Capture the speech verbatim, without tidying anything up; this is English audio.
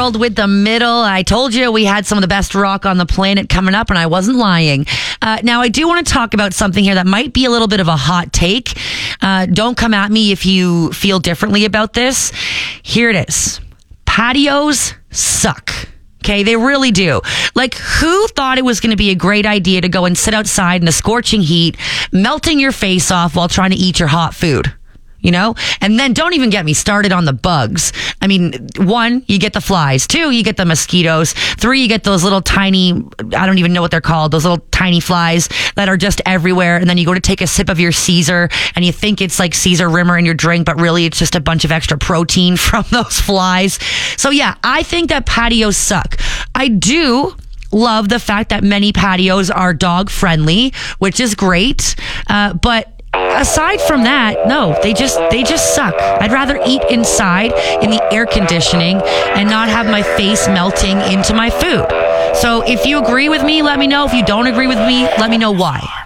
world with the middle. I told you we had some of the best rock on the planet coming up, and I wasn't lying. Uh, now, I do want to talk about something here that might be a little bit of a hot take. Uh, don't come at me if you feel differently about this. Here it is. Patios suck. Okay, they really do. Like, who thought it was going to be a great idea to go and sit outside in the scorching heat, melting your face off while trying to eat your hot food? You know? And then don't even get me started on the bugs. I mean, one, you get the flies. Two, you get the mosquitoes. Three, you get those little tiny, I don't even know what they're called, those little tiny flies that are just everywhere. And then you go to take a sip of your Caesar and you think it's like Caesar Rimmer in your drink, but really it's just a bunch of extra protein from those flies. So yeah, I think that patios suck. I do love the fact that many patios are dog friendly, which is great. Uh, but aside from that, no, they just they just suck. I'd rather eat inside in the air conditioning and not have my face melting into my food. So if you agree with me, let me know. If you don't agree with me, let me know why.